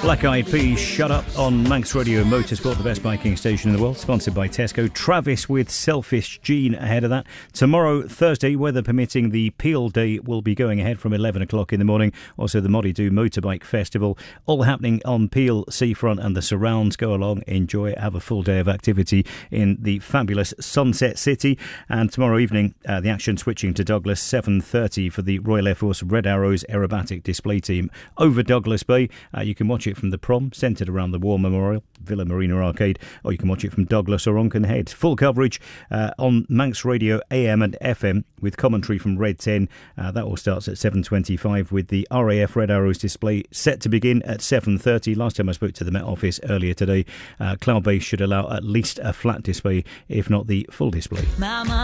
Black Eyed Peas, Shut Up on Manx Radio Motorsport, the best biking station in the world, sponsored by Tesco. Travis with Selfish Gene ahead of that. Tomorrow, Thursday, weather permitting, the Peel Day will be going ahead from 11 o'clock in the morning. Also, the Moddy Do Motorbike Festival, all happening on Peel Seafront and the surrounds. Go along, enjoy, have a full day of activity in the fabulous Sunset City. And tomorrow evening, the action switching to Douglas, 7:30 for the Royal Air Force Red Arrows aerobatic display team over Douglas Bay. You can watch it from the prom, centred around the War Memorial, Villa Marina Arcade, or you can watch it from Douglas or Onken Head. Full coverage on Manx Radio AM and FM with commentary from Red 10. That all starts at 7:25 with the RAF Red Arrows display set to begin at 7:30. Last time I spoke to the Met Office earlier today, Cloud Base should allow at least a flat display, if not the full display. Mama.